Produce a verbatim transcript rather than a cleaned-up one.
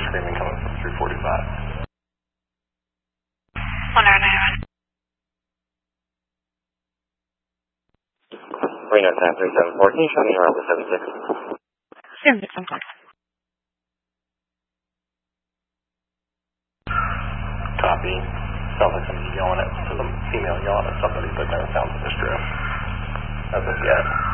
screaming coming from three forty-five. one nine nine. Reno ten three seven four, can you show me around the seven six? seven six one six. Copy. Sounds like somebody yelling at, some female yelling at somebody, but no sounds of distress as of yet.